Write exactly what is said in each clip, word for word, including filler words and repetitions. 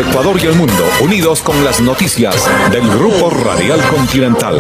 Ecuador y el mundo, unidos con las noticias del Grupo Radial Continental.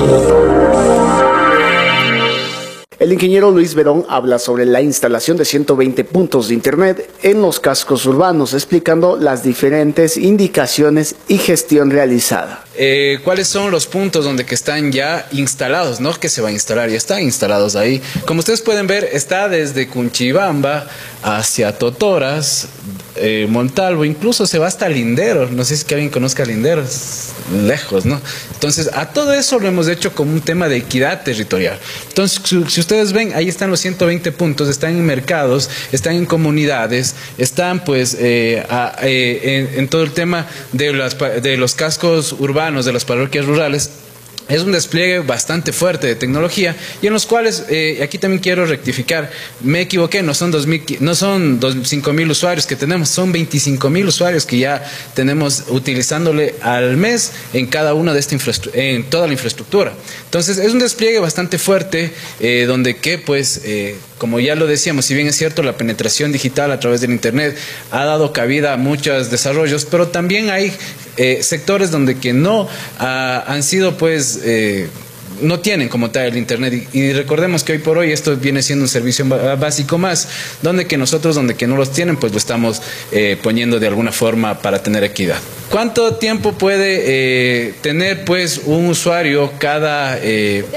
El ingeniero Luis Verón habla sobre la instalación de ciento veinte puntos de internet en los cascos urbanos, explicando las diferentes indicaciones y gestión realizada. Eh, ¿Cuáles son los puntos donde que están ya instalados? No que se va a instalar, ya están instalados ahí. Como ustedes pueden ver, está desde Cunchibamba hacia Totoras, eh, Montalvo, incluso se va hasta Linderos. No sé si que alguien conozca Linderos, lejos, ¿no? Entonces, a todo eso lo hemos hecho como un tema de equidad territorial. Entonces, si ustedes ven, ahí están los ciento veinte puntos, están en mercados, están en comunidades, están pues eh, a, eh, en, en todo el tema de, las, de los cascos urbanos, de las parroquias rurales. Es un despliegue bastante fuerte de tecnología y en los cuales, eh, aquí también quiero rectificar, me equivoqué, no son, dos mil, no son cinco mil usuarios que tenemos, son veinticinco mil usuarios que ya tenemos utilizándole al mes en cada una de esta infraestructura, en toda la infraestructura. Entonces es un despliegue bastante fuerte, eh, donde que pues, eh, como ya lo decíamos, si bien es cierto la penetración digital a través del internet ha dado cabida a muchos desarrollos, pero también hay eh, sectores donde que no ah, han sido pues Eh, no tienen como tal el internet y, y recordemos que hoy por hoy esto viene siendo un servicio básico más, donde que nosotros, donde que no los tienen, pues lo estamos eh, poniendo de alguna forma para tener equidad. ¿Cuánto tiempo puede eh, tener pues un usuario cada... Eh,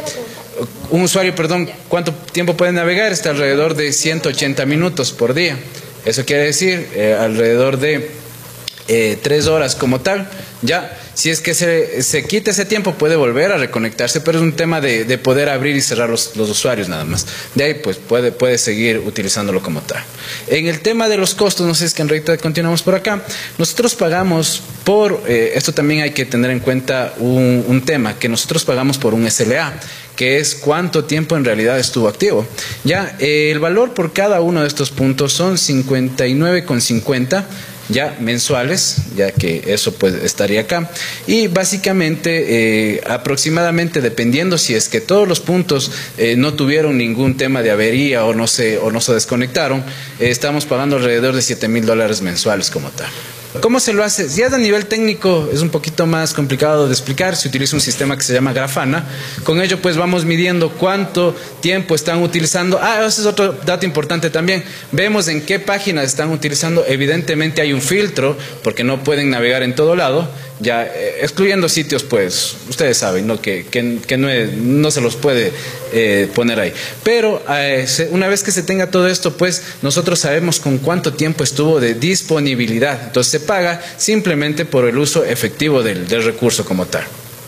un usuario, perdón, cuánto tiempo puede navegar? Está alrededor de ciento ochenta minutos por día. Eso quiere decir eh, alrededor de eh, tres horas como tal, ya. Si es que se, se quita ese tiempo puede volver a reconectarse, pero es un tema de, de poder abrir y cerrar los, los usuarios nada más. De ahí pues puede, puede seguir utilizándolo como tal. En el tema de los costos, no sé si es que en realidad continuamos por acá, nosotros pagamos por, eh, esto también hay que tener en cuenta un, un tema, que nosotros pagamos por un S L A, que es cuánto tiempo en realidad estuvo activo. Ya, eh, el valor por cada uno de estos puntos son cincuenta y nueve con cincuenta, ya mensuales, ya que eso pues estaría acá, y básicamente eh, aproximadamente, dependiendo si es que todos los puntos eh, no tuvieron ningún tema de avería o no se, o no se desconectaron, eh, estamos pagando alrededor de siete mil dólares mensuales como tal. ¿Cómo se lo hace? Ya a nivel técnico es un poquito más complicado de explicar. Se utiliza un sistema que se llama Grafana. Con ello pues vamos midiendo cuánto tiempo están utilizando. Ah, ese es otro dato importante también. Vemos en qué páginas están utilizando. Evidentemente hay un filtro porque no pueden navegar en todo lado. Ya eh, excluyendo sitios pues ustedes saben, ¿no? que, que, que no, es, no se los puede eh, poner ahí. Pero eh, se, una vez que se tenga todo esto pues nosotros sabemos con cuánto tiempo estuvo de disponibilidad. Entonces se paga simplemente por el uso efectivo del, del recurso como tal.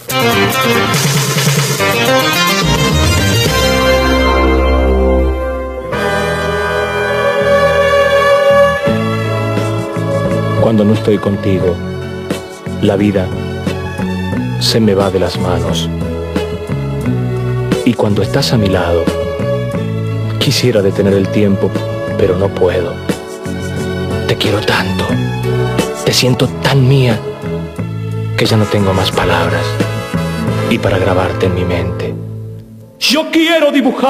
Cuando no estoy contigo, la vida se me va de las manos. Y cuando estás a mi lado, quisiera detener el tiempo, pero no puedo. Te quiero tanto, te siento tan mía, que ya no tengo más palabras y para grabarte en mi mente. Yo quiero dibujar